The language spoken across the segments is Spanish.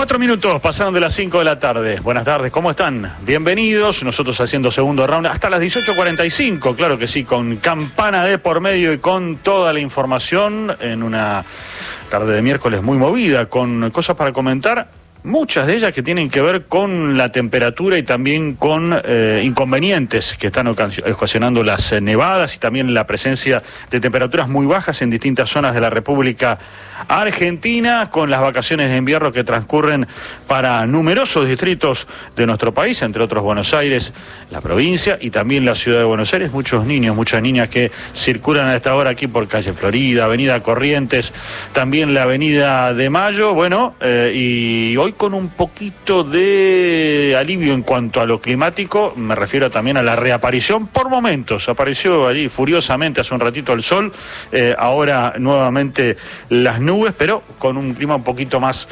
4 minutos pasaron de las 5 de la tarde. Buenas tardes, ¿cómo están? Bienvenidos, nosotros haciendo segundo round hasta las 18:45, claro que sí, con campana de por medio y con toda la información en una tarde de miércoles muy movida, con cosas para comentar. Muchas de ellas que tienen que ver con la temperatura y también con inconvenientes que están ocasionando las nevadas y también la presencia de temperaturas muy bajas en distintas zonas de la República Argentina, con las vacaciones de invierno que transcurren para numerosos distritos de nuestro país, entre otros Buenos Aires, la provincia y también la ciudad de Buenos Aires. Muchos niños, muchas niñas que circulan a esta hora aquí por calle Florida, avenida Corrientes, también la avenida de Mayo, y hoy con un poquito de alivio en cuanto a lo climático, me refiero también a la reaparición, por momentos, apareció allí furiosamente hace un ratito el sol, ahora nuevamente las nubes, pero con un clima un poquito más,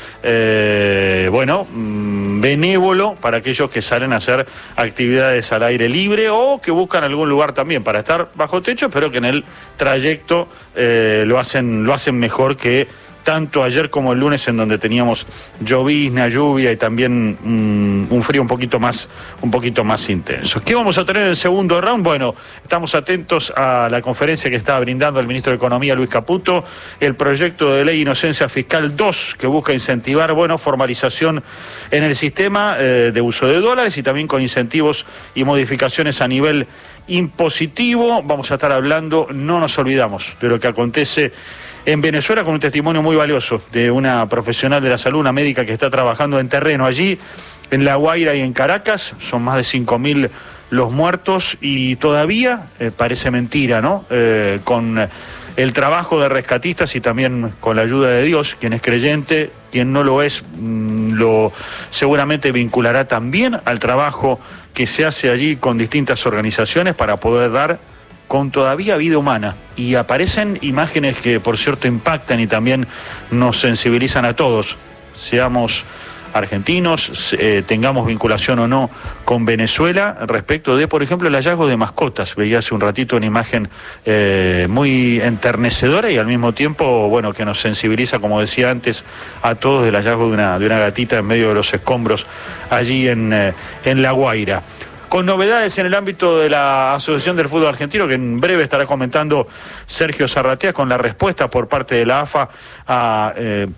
benévolo para aquellos que salen a hacer actividades al aire libre o que buscan algún lugar también para estar bajo techo, pero que en el trayecto lo hacen mejor que tanto ayer como el lunes, en donde teníamos llovizna, lluvia y también un frío un poquito más intenso. ¿Qué vamos a tener en el segundo round? Bueno, estamos atentos a la conferencia que estaba brindando el ministro de Economía, Luis Caputo, el proyecto de ley Inocencia Fiscal 2, que busca incentivar, formalización en el sistema de uso de dólares y también con incentivos y modificaciones a nivel impositivo. Vamos a estar hablando, no nos olvidamos, de lo que acontece en Venezuela, con un testimonio muy valioso de una profesional de la salud, una médica que está trabajando en terreno allí, en La Guaira y en Caracas. Son más de 5.000 los muertos y todavía parece mentira, ¿no? Con el trabajo de rescatistas y también con la ayuda de Dios, quien es creyente, quien no lo es, lo seguramente vinculará también al trabajo que se hace allí con distintas organizaciones para poder dar con todavía vida humana, y aparecen imágenes que por cierto impactan y también nos sensibilizan a todos, seamos argentinos, tengamos vinculación o no con Venezuela, respecto de, por ejemplo, el hallazgo de mascotas. Veía hace un ratito una imagen muy enternecedora y al mismo tiempo, que nos sensibiliza, como decía antes, a todos, del hallazgo de una gatita en medio de los escombros allí en La Guaira. Con novedades en el ámbito de la Asociación del Fútbol Argentino, que en breve estará comentando Sergio Zarratea, con la respuesta por parte de la AFA a,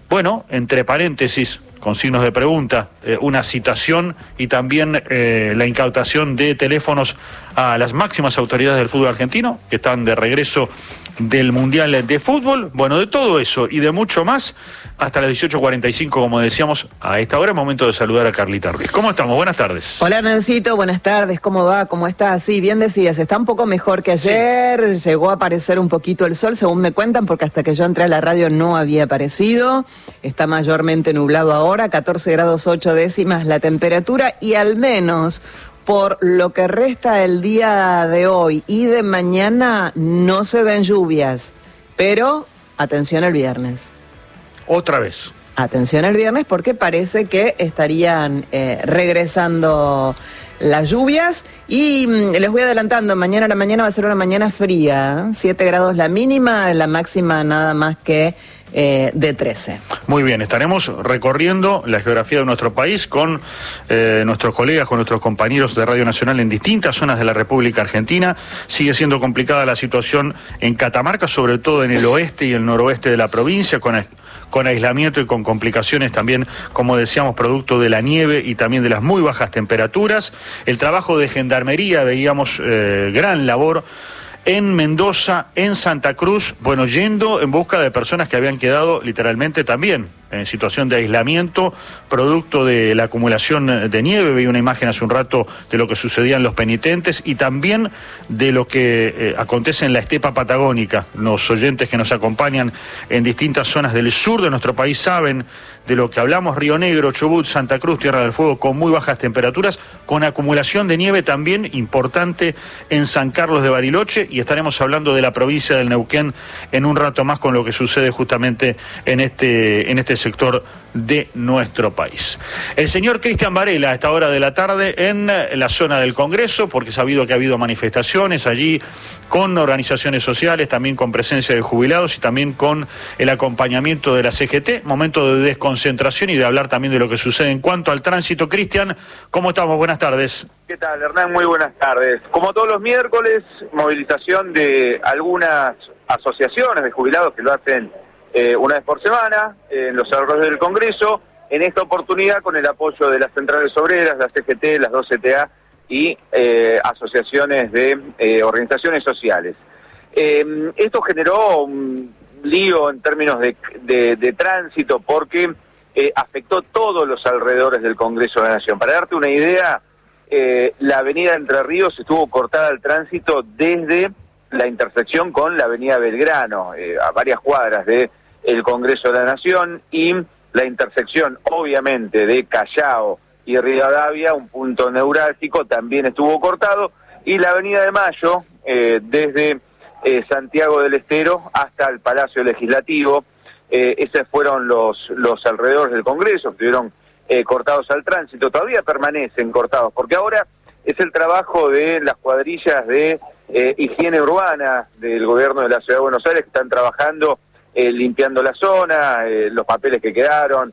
entre paréntesis, con signos de pregunta, una citación y también la incautación de teléfonos a las máximas autoridades del fútbol argentino, que están de regreso del Mundial de Fútbol. De todo eso y de mucho más, hasta las 18:45, como decíamos, a esta hora es momento de saludar a Carlita Ruiz. ¿Cómo estamos? Buenas tardes. Hola, Nancito, buenas tardes, ¿cómo va? ¿Cómo estás? Sí, bien decías, está un poco mejor que ayer, sí. Llegó a aparecer un poquito el sol, según me cuentan, porque hasta que yo entré a la radio no había aparecido. Está mayormente nublado ahora, 14 grados 8 décimas la temperatura, y al menos por lo que resta el día de hoy y de mañana no se ven lluvias, pero atención el viernes. Otra vez. Atención el viernes, porque parece que estarían regresando las lluvias, y les voy adelantando, mañana a la mañana va a ser una mañana fría, 7 grados la mínima, la máxima nada más que de 13. Muy bien, estaremos recorriendo la geografía de nuestro país con nuestros colegas, con nuestros compañeros de Radio Nacional en distintas zonas de la República Argentina. Sigue siendo complicada la situación en Catamarca, sobre todo en el oeste y el noroeste de la provincia, con aislamiento y con complicaciones también, como decíamos, producto de la nieve y también de las muy bajas temperaturas. El trabajo de gendarmería, veíamos gran labor en Mendoza, en Santa Cruz, yendo en busca de personas que habían quedado literalmente también en situación de aislamiento, producto de la acumulación de nieve. Veía una imagen hace un rato de lo que sucedía en Los Penitentes y también de lo que acontece en la estepa patagónica. Los oyentes que nos acompañan en distintas zonas del sur de nuestro país saben de lo que hablamos. Río Negro, Chubut, Santa Cruz, Tierra del Fuego, con muy bajas temperaturas, con acumulación de nieve también importante en San Carlos de Bariloche, y estaremos hablando de la provincia del Neuquén en un rato más, con lo que sucede justamente en este sector de nuestro país. El señor Cristian Varela a esta hora de la tarde en la zona del Congreso, porque es sabido que ha habido manifestaciones allí con organizaciones sociales, también con presencia de jubilados y también con el acompañamiento de la CGT, momento de desconcentración y de hablar también de lo que sucede en cuanto al tránsito. Cristian, ¿cómo estamos? Buenas tardes. ¿Qué tal, Hernán? Muy buenas tardes. Como todos los miércoles, movilización de algunas asociaciones de jubilados que lo hacen una vez por semana en los alrededores del Congreso, en esta oportunidad con el apoyo de las centrales obreras, la CGT, las 2 CTA y asociaciones de organizaciones sociales. Esto generó un lío en términos de tránsito porque afectó todos los alrededores del Congreso de la Nación. Para darte una idea, la avenida Entre Ríos estuvo cortada al tránsito desde la intersección con la avenida Belgrano, a varias cuadras del Congreso de la Nación, y la intersección, obviamente, de Callao y Rivadavia, un punto neurálgico, también estuvo cortado, y la avenida de Mayo, desde Santiago del Estero hasta el Palacio Legislativo, esos fueron los alrededores del Congreso, que estuvieron cortados al tránsito, todavía permanecen cortados, porque ahora es el trabajo de las cuadrillas de higiene urbana del gobierno de la Ciudad de Buenos Aires que están trabajando, limpiando la zona, los papeles que quedaron,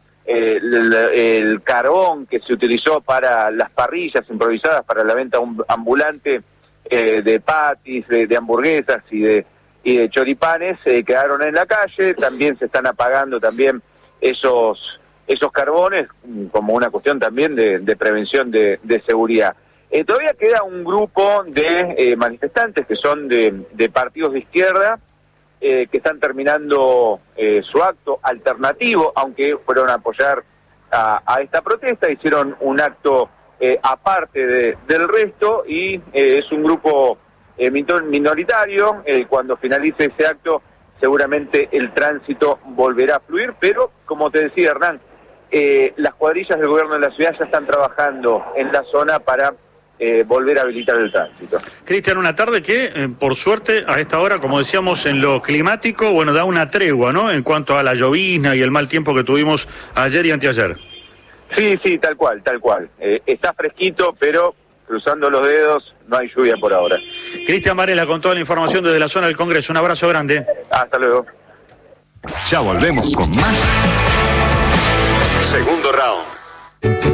el carbón que se utilizó para las parrillas improvisadas para la venta ambulante de patis, de hamburguesas y de choripanes, quedaron en la calle. También se están apagando también esos carbones como una cuestión también de prevención de seguridad. Todavía queda un grupo de manifestantes que son de partidos de izquierda que están terminando su acto alternativo, aunque fueron a apoyar a esta protesta, hicieron un acto aparte del resto y es un grupo minoritario. Cuando finalice ese acto seguramente el tránsito volverá a fluir, pero como te decía, Hernán, las cuadrillas del gobierno de la ciudad ya están trabajando en la zona para volver a habilitar el tránsito. Cristian, una tarde que, por suerte, a esta hora, como decíamos, en lo climático, bueno, da una tregua, ¿no?, en cuanto a la llovizna y el mal tiempo que tuvimos ayer y anteayer. Sí, tal cual. Está fresquito, pero cruzando los dedos, no hay lluvia por ahora. Cristian Varela con toda la información desde la zona del Congreso. Un abrazo grande. Hasta luego. Ya volvemos con más. Segundo round.